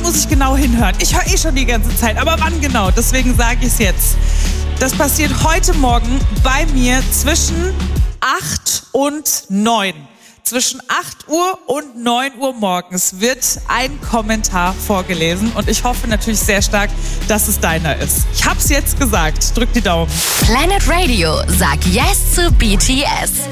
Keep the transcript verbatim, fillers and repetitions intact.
muss ich genau hinhören? Ich höre eh schon die ganze Zeit, aber wann genau? Deswegen sage ich es jetzt. Das passiert heute Morgen bei mir zwischen acht und neun. Zwischen acht Uhr und neun Uhr morgens wird ein Kommentar vorgelesen und ich hoffe natürlich sehr stark, dass es deiner ist. Ich hab's jetzt gesagt. Drück die Daumen. Planet Radio sagt Yes zu B T S.